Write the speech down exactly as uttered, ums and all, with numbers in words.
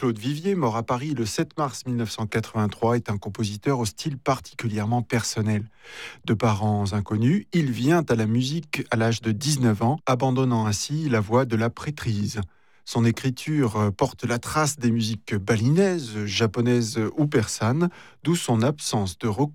Claude Vivier, mort à Paris le sept mars mille neuf cent quatre-vingt-trois, est un compositeur au style particulièrement personnel. De parents inconnus, il vient à la musique à l'âge de dix-neuf ans, abandonnant ainsi la voie de la prêtrise. Son écriture porte la trace des musiques balinaises, japonaises ou persanes, d'où son absence de recours